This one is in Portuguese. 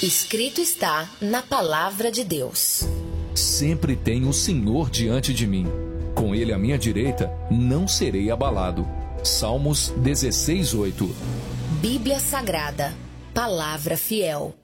Escrito está na palavra de Deus. Sempre tenho o Senhor diante de mim. Com Ele à minha direita, não serei abalado. Salmos 16:8. Bíblia Sagrada, palavra fiel.